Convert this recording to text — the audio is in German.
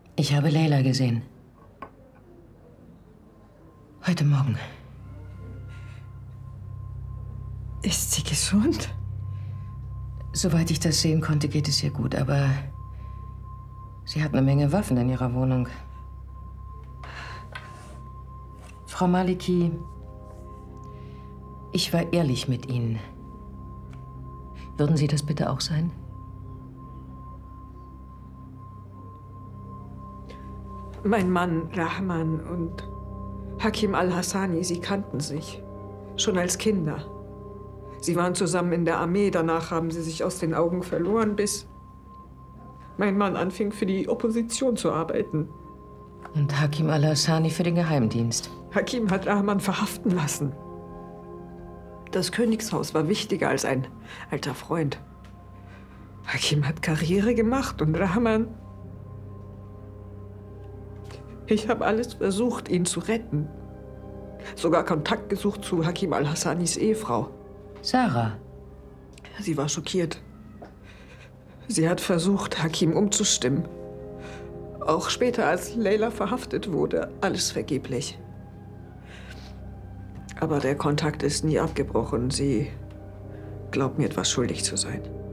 Ich habe Leila gesehen. Heute Morgen. Ist sie gesund? Soweit ich das sehen konnte, geht es ihr gut, aber sie hat eine Menge Waffen in ihrer Wohnung. Frau Maliki, ich war ehrlich mit Ihnen. Würden Sie das bitte auch sein? Mein Mann Rahman und Hakim al-Hassani, sie kannten sich. Schon als Kinder. Sie waren zusammen in der Armee, danach haben sie sich aus den Augen verloren, bis mein Mann anfing, für die Opposition zu arbeiten. Und Hakim al-Hassani für den Geheimdienst. Hakim hat Rahman verhaften lassen. Das Königshaus war wichtiger als ein alter Freund. Hakim hat Karriere gemacht und Rahman... Ich habe alles versucht, ihn zu retten. Sogar Kontakt gesucht zu Hakim al-Hassanis Ehefrau. Sarah. Sie war schockiert. Sie hat versucht, Hakim umzustimmen. Auch später, als Leila verhaftet wurde, alles vergeblich. Aber der Kontakt ist nie abgebrochen. Sie glaubt mir, etwas schuldig zu sein.